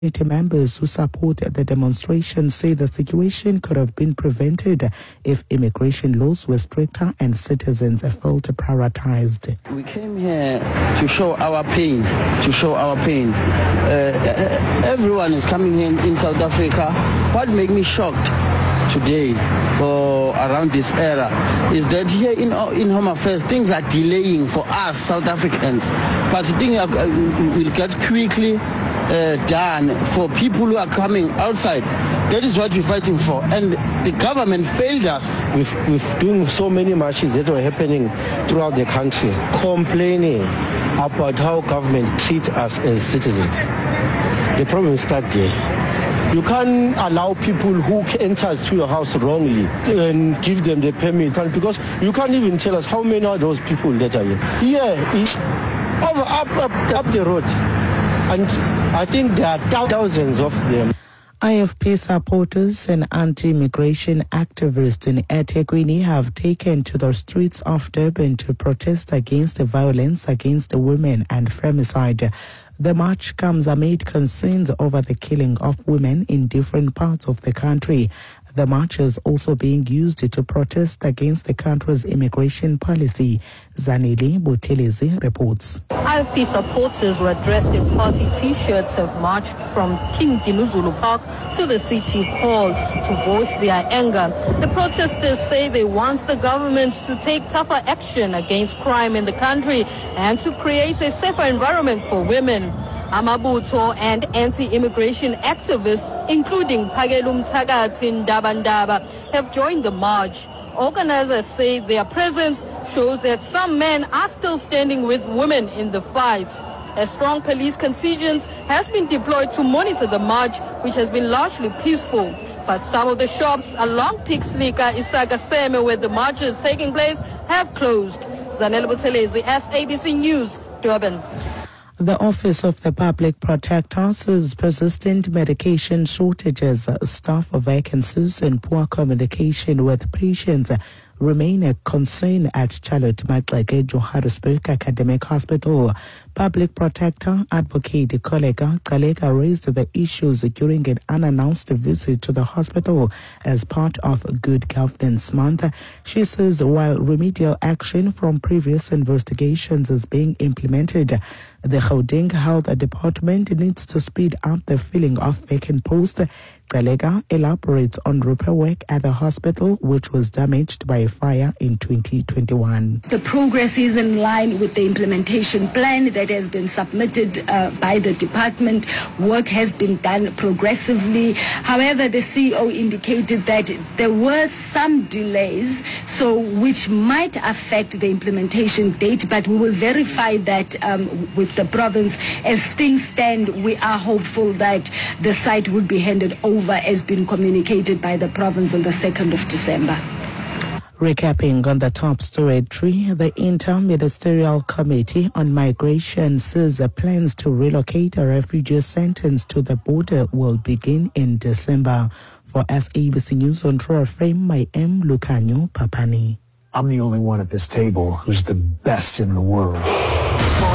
Committee members who support the demonstration say the situation could have been prevented if immigration laws were stricter and citizens felt prioritized. We came here to show our pain, everyone is coming in South Africa. What made me shocked today or around this era is that here in Home Affairs things are delaying for us South Africans, but things will get quickly done for people who are coming outside. That is what we're fighting for, and the government failed us. We've doing so many marches that were happening throughout the country, complaining about how government treats us as citizens. The problem starts there. You can't allow people who enter to your house wrongly and give them the permit, because you can't even tell us how many of those people that are here. Here is up the road, and I think there are thousands of them. IFP supporters and anti-immigration activists in eThekwini have taken to the streets of Durban to protest against the violence against women and femicide. The march comes amid concerns over the killing of women in different parts of the country. The march is also being used to protest against the country's immigration policy. Zanele Buthelezi reports. IFP supporters were dressed in party T-shirts have marched from King Dinuzulu Park to the City Hall to voice their anger. The protesters say they want the government to take tougher action against crime in the country and to create a safer environment for women. Amabutho and anti-immigration activists, including Phakela Mthakathi Ndaba, have joined the march. Organizers say their presence shows that some men are still standing with women in the fight. A strong police contingent has been deployed to monitor the march, which has been largely peaceful. But some of the shops along Pixlika, Isaka where the march is taking place, have closed. Zanele Buthelezi, SABC News, Durban. The Office of the Public Protector says persistent medication shortages, staff vacancies and poor communication with patients remain a concern at Charlotte Maxeke Johannesburg Academic Hospital. Public Protector Advocate Koleka raised the issues during an unannounced visit to the hospital as part of Good Governance Month. She says while remedial action from previous investigations is being implemented, the Gauteng Health Department needs to speed up the filling of vacant posts. Koleka elaborates on repair work at the hospital, which was damaged by a fire in 2021. The progress is in line with the implementation plan that has been submitted by the department. Work has been done progressively. However, the CEO indicated that there were some delays, which might affect the implementation date, but we will verify that with the province. As things stand, we are hopeful that the site would be handed over as been communicated by the province on the 2nd of December. Recapping on the top story, the Inter-Ministerial Committee on Migration says the plans to relocate a refugee sentence to the border will begin in December. For SABC News on True Frame, I am Lucanio Papani. I'm the only one at this table who's the best in the world.